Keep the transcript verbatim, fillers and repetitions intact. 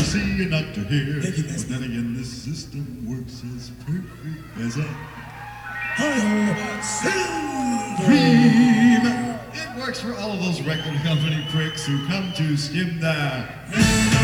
See and not to hear. Thank you, But then again, this system works as perfect as a dream. It works for all of those record company pricks who come to skim the